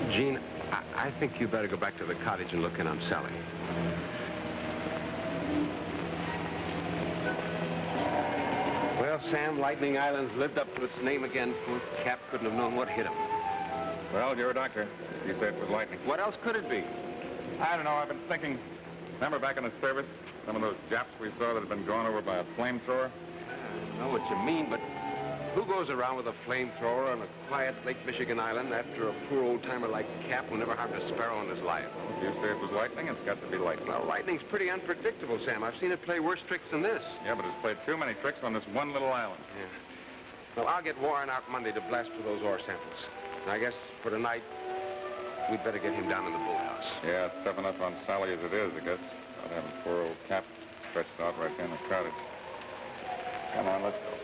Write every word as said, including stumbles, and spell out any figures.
Gene, I, I think you better go back to the cottage and look in on Sally. Well, Sam, Lightning Island's lived up to its name again. Poor Cap couldn't have known what hit him. Well, you're a doctor. You said it was lightning. What else could it be? I don't know. I've been thinking. Remember back in the service, some of those Japs we saw that had been gone over by a flamethrower? I know what you mean, but who goes around with a flamethrower on a quiet Lake Michigan island after a poor old-timer like Cap who never harmed a sparrow in his life? If you say it was lightning, it's got to be lightning. Well, lightning's pretty unpredictable, Sam. I've seen it play worse tricks than this. Yeah, but it's played too many tricks on this one little island. Yeah. Well, I'll get Warren out Monday to blast for those ore samples. And I guess for tonight, we'd better get him down in the boathouse. Yeah, it's tough enough on Sally as it is, I guess. Not having poor old Cap stretched out right there in the cottage. Come on, let's go.